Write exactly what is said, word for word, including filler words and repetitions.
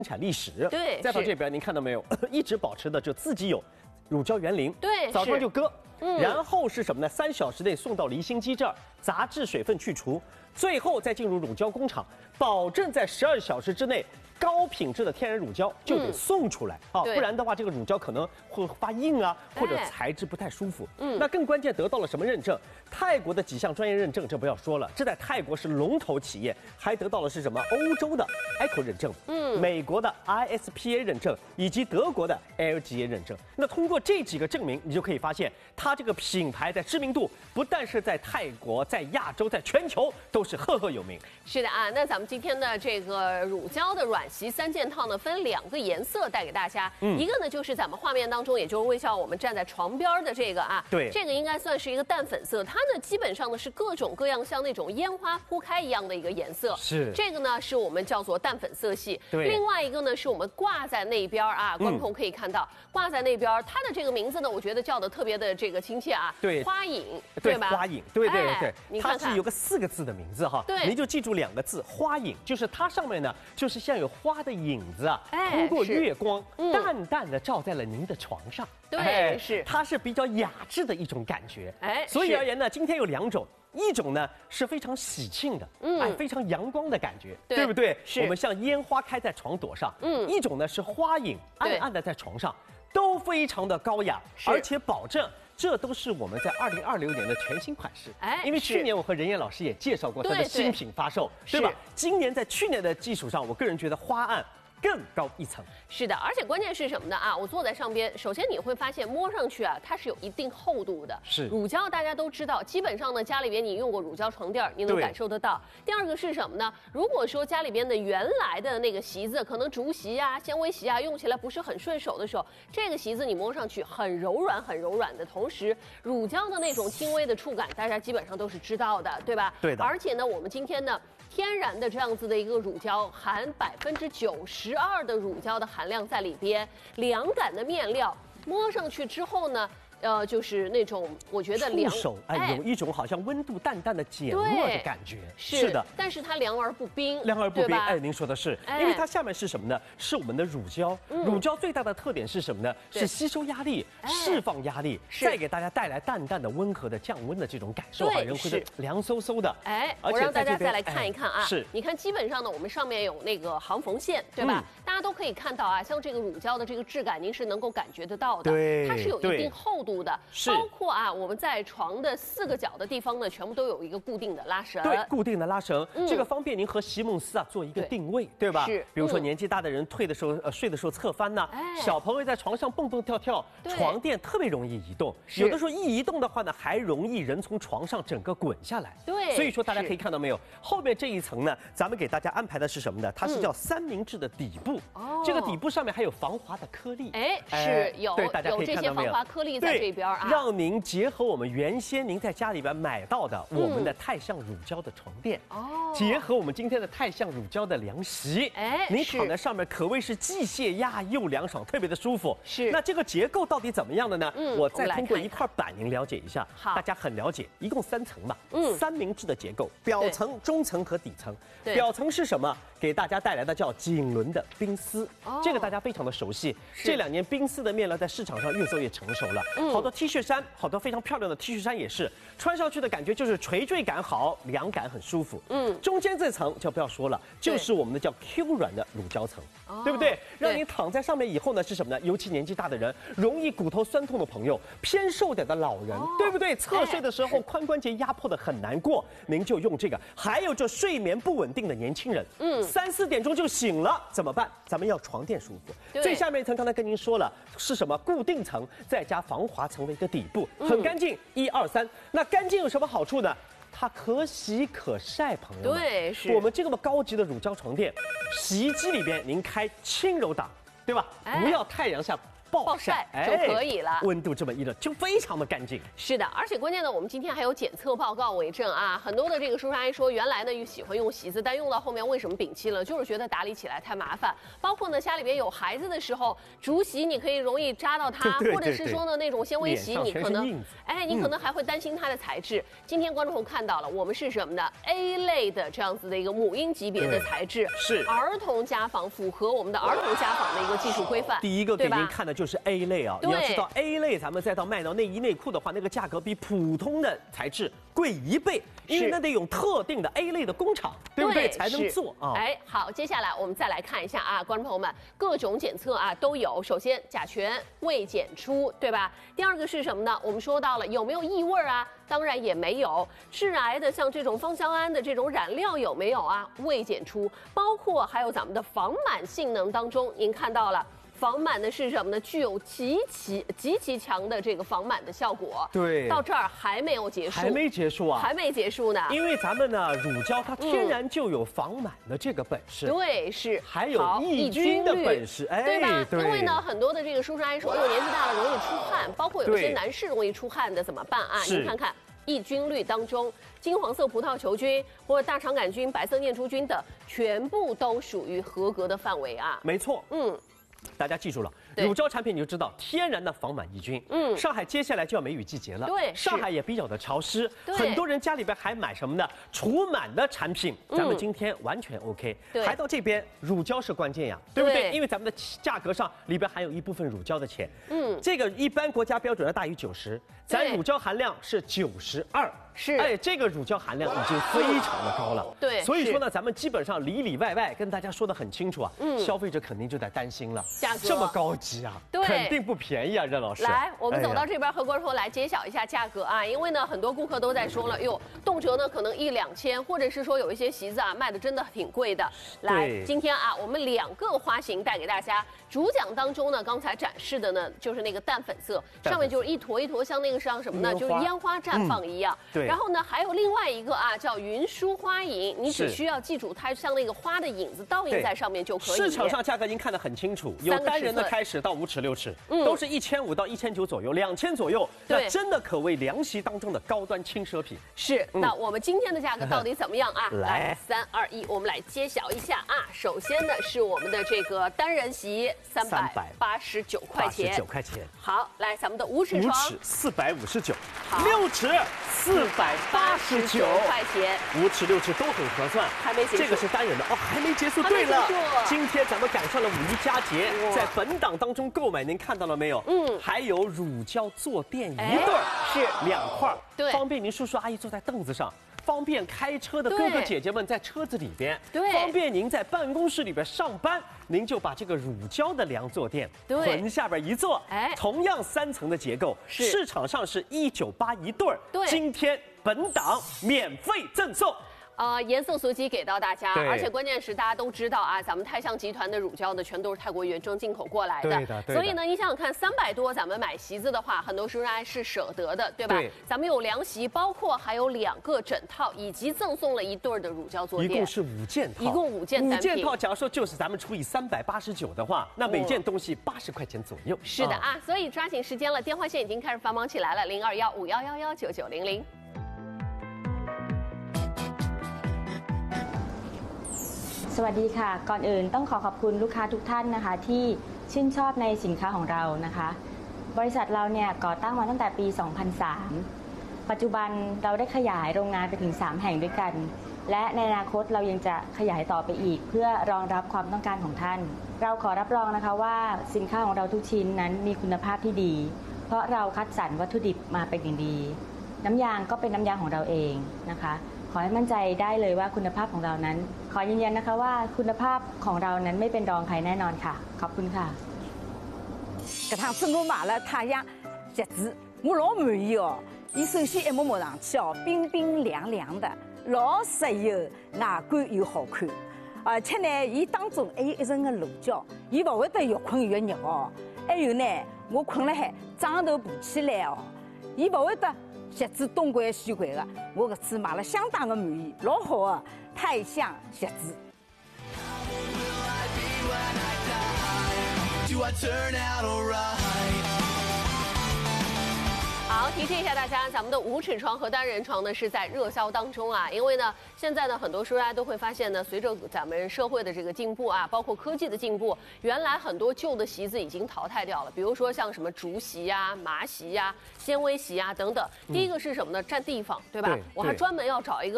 产历史。 对， 再到这边，您看到没有，一直保持的就自己有乳胶原磷， 对， 早上就割， 嗯， 然后是什么呢？三小时内送到离心机这儿，杂质水分去除，最后再进入乳胶工厂，保证在十二小时之内。 高品质的天然乳胶就得送出来、嗯、啊，不然的话，这个乳胶可能会发硬啊，或者材质不太舒服。嗯，那更关键得到了什么认证？泰国的几项专业认证，这不要说了，这在泰国是龙头企业，还得到的是什么？欧洲的 Eco 认证，嗯，美国的 I S P A 认证，以及德国的 L G A 认证。那通过这几个证明，你就可以发现，它这个品牌的知名度不但是在泰国，在亚洲，在全球都是赫赫有名。 是的啊，那咱们今天的这个乳胶的软。 其三件套呢，分两个颜色带给大家。嗯，一个呢就是咱们画面当中，也就是微笑我们站在床边的这个啊， 对， 这个应该算是一个淡粉色，它呢基本上呢是各种各样像那种烟花铺开一样的一个颜色。 是， 这个呢是我们叫做淡粉色系。 对， 另外一个呢是我们挂在那边啊，观众可以看到、嗯、挂在那边，它的这个名字呢，我觉得叫的特别的这个亲切啊。 对， 花影， 对吧？ 花影，对对对对， 你看看， 它是有个四个字的名字哈。 对， 您就记住两个字，花影，就是它上面呢就是像有花的影子。 啊，通过月光淡淡的照在了您的床上， 对，是， 它是比较雅致的一种感觉， 哎， 所以而言呢，今天有两种，一种呢是非常喜庆的，嗯，哎，非常阳光的感觉，对不对？ 是， 我们像烟花开在床朵上，嗯，一种呢是花影暗暗的在床上，都非常的高雅，而且保证。 这都是我们在二零二零年的全新款式，哎，因为去年我和任燕老师也介绍过它的新品发售，对吧？今年在去年的基础上，我个人觉得花案更高一层。 是的，而且关键是什么呢？啊，我坐在上边，首先你会发现摸上去啊，它是有一定厚度的。 是乳胶，大家都知道，基本上呢，家里边你用过乳胶床垫，你能感受得到。第二个是什么呢？如果说家里边的原来的那个席子，可能竹席啊、纤维席啊，用起来不是很顺手的时候，这个席子你摸上去很柔软、很柔软的同时，乳胶的那种轻微的触感，大家基本上都是知道的，对吧？ 对的。 而且呢，我们今天呢。 天然的这样子的一个乳胶，含百分之九十二的乳胶的含量在里边，凉感的面料，摸上去之后呢。 呃，就是那种我觉得凉手，哎，有一种好像温度淡淡的减弱的感觉。 是的， 但是它凉而不冰， 凉而不冰。哎，您说的是，因为它下面是什么呢？是我们的乳胶。乳胶最大的特点是什么呢？是吸收压力、释放压力，再给大家带来淡淡的温和的降温的这种感受，哈，人会是凉飕飕的。 哎，我让大家再来看一看啊， 是， 你看基本上呢，我们上面有那个航缝线，对吧？大家都可以看到啊，像这个乳胶的这个质感，您是能够感觉得到的， 对， 它是有一定厚度的， 是。 包括啊，我们在床的四个角的地方呢，全部都有一个固定的拉绳。 对，固定的拉绳，嗯、这个方便您和席梦思啊做一个定位， 对, 对吧？ 是。 比如说年纪大的人退的时候，呃，睡的时候侧翻呐、啊，哎、小朋友在床上蹦蹦跳跳，床垫特别容易移动，有的时候一移动的话呢，还容易人从床上整个滚下来。 对。 所以说大家可以看到没有，后面这一层呢，咱们给大家安排的是什么呢？它是叫三明治的底部。哦、嗯。这个底部上面还有防滑的颗粒。 哎，是有。 对，大家可以看到没有？ 有这些防滑颗粒在这边啊。 让您结合我们原先您在家里边买到的我们的泰象乳胶的床垫，哦，结合我们今天的泰象乳胶的凉席，哎，您躺在上面可谓是既泄压又凉爽，特别的舒服。 是， 那这个结构到底怎么样的呢？嗯，我再通过一块板您了解一下。 好， 大家很了解，一共三层嘛，嗯，三明治的结构，表层、中层和底层。表层是什么？给大家带来的叫锦纶的冰丝，哦，这个大家非常的熟悉。这两年冰丝的面料在市场上越做越成熟了，嗯，好多 T 恤衫，好多非常漂亮的 T 恤衫也是，穿上去的感觉就是垂坠感好，凉感很舒服。嗯，中间这层就不要说了，就是我们的叫 Q 软的乳胶层，对不对？让你躺在上面以后呢，是什么呢？尤其年纪大的人，容易骨头酸痛的朋友，偏瘦点的老人，对不对？侧睡的时候髋关节压迫的很难过，您就用这个。还有就睡眠不稳定的年轻人，嗯，三四点钟就醒了怎么办？咱们要床垫舒服。最下面一层刚才跟您说了是什么？固定层再加防滑层的一个底部，很干净。一二三，那干净有什么好处呢？它可洗可晒，朋友们。 对，是我们这个么高级的乳胶床垫，洗衣机里边您开轻柔档，对吧？不要太阳下暴晒就可以了。 温度这么一热，就非常的干净。 是的，而且关键呢，我们今天还有检测报告为证啊。很多的这个叔叔阿姨说，原来呢喜欢用席子，但用到后面为什么摒弃了？就是觉得打理起来太麻烦。包括呢家里边有孩子的时候，竹席你可以容易扎到它，或者是说呢那种纤维席，你可能哎你可能还会担心它的材质。今天观众朋友看到了，我们是什么呢 ？A 类的这样子的一个母婴级别的材质， 是儿童家纺，符合我们的儿童家纺的一个技术规范。 第一个给您看的就是 A 类啊，你要知道 A 类，咱们再到卖到内衣内裤的话，那个价格比普通的材质贵一倍，因为那得有特定的 A 类的工厂，对不对？才能做啊。 哎，好，接下来我们再来看一下啊，观众朋友们，各种检测啊都有。首先甲醛未检出，对吧？第二个是什么呢？我们说到了有没有异味啊？当然也没有。致癌的像这种芳香胺的这种染料有没有啊？未检出。包括还有咱们的防螨性能当中，您看到了。防螨的是什么呢？具有极其极其强的这个防螨的效果。 对， 到这儿还没有结束， 还没结束啊， 还没结束呢。 因为咱们呢，乳胶它天然就有防螨的这个本事。 对，是。 还有抑菌的本事， 哎，对吧？对。因为呢，很多的这个叔叔阿姨说，哎呦，年纪大了容易出汗，包括有些男士容易出汗的怎么办啊？您看看。抑菌率当中，金黄色葡萄球菌或者大肠杆菌、白色念珠菌等，全部都属于合格的范围啊。 没错，嗯。大家记住了，乳胶产品你就知道天然的防螨抑菌。嗯，上海接下来就要梅雨季节了， 对， 上海也比较的潮湿，很多人家里边还买什么呢？除螨的产品，咱们今天完全 OK。对，还到这边乳胶是关键呀，对不对？因为咱们的价格上里边含有一部分乳胶的钱。嗯，这个一般国家标准要大于九十，咱乳胶含量是九十二。 是， 哎，这个乳胶含量已经非常的高了。 对， 所以说呢，咱们基本上里里外外跟大家说的很清楚啊，嗯，消费者肯定就得担心了， 价格这么高级啊，对，肯定不便宜啊，任老师。 来，我们走到这边和观众朋友来揭晓一下价格啊，因为呢，很多顾客都在说了，哟，动辄呢可能一两千，或者是说有一些席子啊卖的真的挺贵的。来，今天啊，我们两个花型带给大家，主讲当中呢，刚才展示的呢就是那个淡粉色，上面就是一坨一坨像那个像什么呢？就是烟花绽放一样。对，然后呢还有另另外一个啊，叫云舒花影，你只需要记住它像那个花的影子倒映在上面就可以。 市场上价格您看得很清楚，有单人的开始到五尺六尺，嗯、都是一千五到一千九左右，两千左右，那真的可谓凉席当中的高端轻奢品。 是，嗯、那我们今天的价格到底怎么样啊？来，三二一，我们来揭晓一下啊。首先呢是我们的这个单人席，三百八十九块钱， 九块钱。 好，来咱们的五尺床， 五尺四百五十九，六尺四百八十。十九块钱， 五尺六尺都很合算， 还没结束。 这个是单人的哦，还没结束。对了，今天咱们赶上了五一佳节，在本档当中购买，您看到了没有？嗯，还有乳胶坐垫一对， 是两块， 对， 方便您叔叔阿姨坐在凳子上。方便开车的哥哥姐姐们在车子里边， 对， 方便您在办公室里边上班，您就把这个乳胶的凉坐垫臀下边一坐，哎，同样三层的结构，市场上是一九八一对儿，对，今天本档免费赠送。 呃，颜色随机给到大家，而且关键是大家都知道啊，咱们泰象集团的乳胶呢，全都是泰国原装进口过来的。 对的，对的。 所以呢，你想想看，三百多咱们买席子的话，很多叔叔阿姨是舍得的，对吧？对。咱们有凉席，包括还有两个枕套，以及赠送了一对的乳胶坐垫， 一共是五件套。 一共五件单品。 五件套，假如说就是咱们除以三百八十九的话，那每件东西八十块钱左右。 是的啊，所以抓紧时间了，电话线已经开始繁忙起来了，零二幺五幺幺幺九九零零。 สวัสดีค่ะก่อนอื่นต้องขอขอบคุณลูกค้าทุกท่านนะคะที่ชื่นชอบในสินค้าของเรานะคะบริษัทเราเนี่ยก่อตั้งมาตั้งแต่ปี สองพันสาม ปัจจุบันเราได้ขยายโรงงานไปถึงสามแห่งด้วยกันและในอนาคตเรายังจะขยายต่อไปอีกเพื่อรองรับความต้องการของท่านเราขอรับรองนะคะว่าสินค้าของเราทุกชิ้นนั้นมีคุณภาพที่ดีเพราะเราคัดสรรวัตถุดิบมาเป็นอย่างดีน้ำยางก็เป็นน้ำยางของเราเองนะคะขอให้มั่นใจได้เลยว่าคุณภาพของเรานั้นขอยืนยันนะคะว่าคุณภาพของเรานั้นไม่เป็นรองใครแน่นอนค่ะขอบคุณค่ะ搿趟子我买了太阳鞋子，我老满意哦。伊首先一摸摸上去哦，冰冰凉凉的，老实有，外观又好看，而且呢，伊当中还有一层个乳胶，伊勿会得越困越热哦。还有呢，我困了海，枕头爬起来哦，伊勿会得鞋子东拐西拐的。我搿次买了相当的满意，老好的泰象鞋子。 Do I turn out alright? 好，提示一下大家，咱们的无齿床和单人床呢是在热销当中啊。因为呢，现在呢很多时候大家都会发现呢，随着咱们社会的这个进步啊，包括科技的进步，原来很多旧的席子已经淘汰掉了。比如说像什么竹席呀、麻席呀、纤维席呀等等。第一个是什么呢？占地方，对吧？ 对我还专门要找一个